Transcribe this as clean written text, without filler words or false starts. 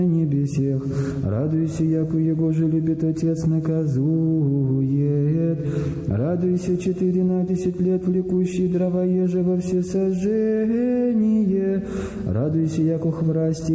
небесех. Радуйся, яко его же любит Отец наказует. Радуйся, 14 лет влекущий дрова еже во все сожжение. Радуйся, яко хворасти